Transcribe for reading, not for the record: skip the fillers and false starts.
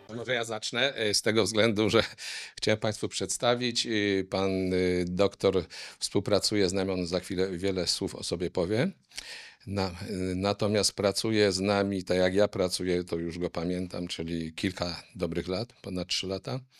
Może ja zacznę z tego względu, że chciałem Państwu przedstawić. Pan doktor współpracuje z nami, on za chwilę wiele słów o sobie powie. Natomiast pracuje z nami, tak jak ja pracuję, to już go pamiętam, czyli kilka dobrych lat, ponad 3 lata.